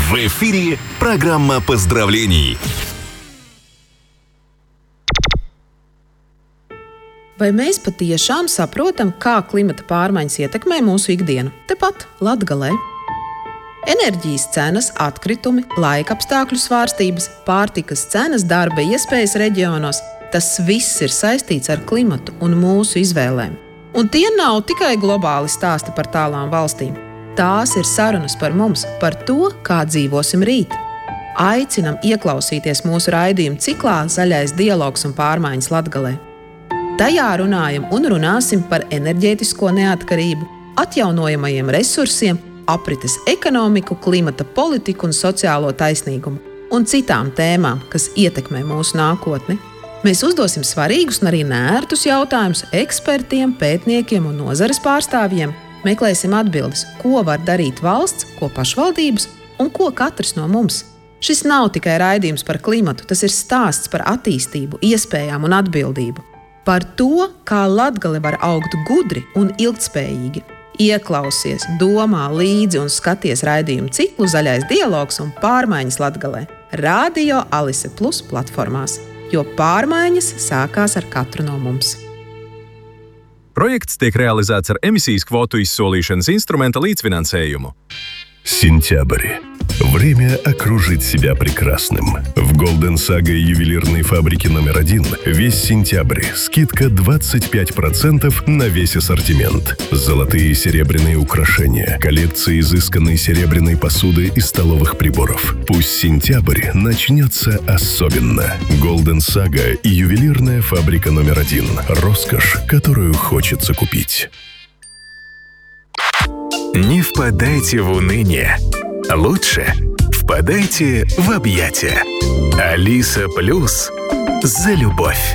В эфире программа поздравлений. Vai mēs patiešām saprotam, kā klimata pārmaiņas ietekmē mūsu ikdienu? Tepat Latgalē. Enerģijas cenas, atkritumi, laikapstākļu svārstības, pārtikas cenas, darba iespējas reģionos – tas viss ir saistīts ar klimatu un mūsu izvēlēm. Un tie nav tikai globāli stāsti par tālām valstīm. Tās ir sarunas par mums, par to, kā dzīvosim rīt. Aicinam ieklausīties mūsu raidījumu ciklā Zaļais dialogs un pārmaiņas Latgalē. Tajā runājam un runāsim par enerģētisko neatkarību, atjaunojamajiem resursiem, aprites ekonomiku, klimata politiku un sociālo taisnīgumu un citām tēmām, kas ietekmē mūsu nākotni. Mēs uzdosim svarīgus un arī neērtus jautājumus ekspertiem, pētniekiem un nozares pārstāvjiem. Meklēsim atbildes, ko var darīt valsts, ko pašvaldības un ko katrs no mums. Šis nav tikai raidījums par klimatu, tas ir stāsts par attīstību, iespējām un atbildību. Par to, kā Latgale var augt gudri un ilgtspējīgi. Ieklausies, domā līdzi un skaties raidījumu ciklu Zaļais dialogs un pārmaiņas Latgalē. Radio Alise Plus platformās, jo pārmaiņas sākās ar katru no mums. Projekts tiek realizēts ar emisijas kvotu izsolīšanas instrumenta līdzfinansējumu. Сентябрь. Время окружить себя прекрасным. В Golden Saga ювелирной фабрики номер 1 весь сентябрь скидка 25% на весь ассортимент. Золотые и серебряные украшения, коллекции изысканной серебряной посуды и столовых приборов. Пусть сентябрь начнется особенно. Golden Saga и ювелирная фабрика номер 1. Роскошь, которую хочется купить. Не впадайте в уныние. Лучше впадайте в объятия. Алиса Плюс за любовь.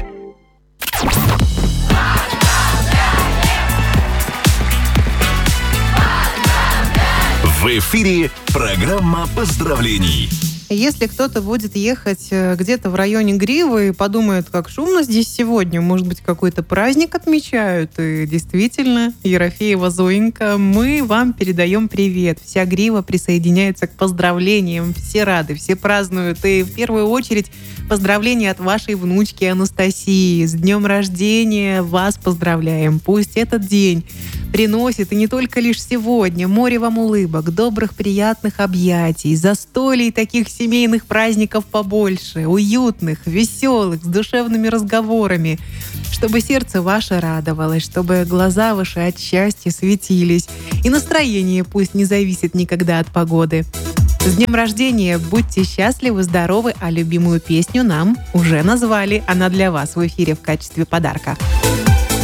В эфире программа поздравлений. Если кто-то будет ехать где-то в районе Гривы и подумает, как шумно здесь сегодня, может быть, какой-то праздник отмечают, и действительно, Ерофеева Зоенька, мы вам передаем привет. Вся Грива присоединяется к поздравлениям, все рады, все празднуют, и в первую очередь поздравления от вашей внучки Анастасии. С днем рождения вас поздравляем. Пусть этот день приносит, и не только лишь сегодня, море вам улыбок, добрых, приятных объятий, застолий таких семейных праздников побольше, уютных, веселых, с душевными разговорами, чтобы сердце ваше радовалось, чтобы глаза ваши от счастья светились, и настроение пусть не зависит никогда от погоды. С днем рождения, будьте счастливы, здоровы, а любимую песню нам уже назвали. Она для вас в эфире в качестве подарка.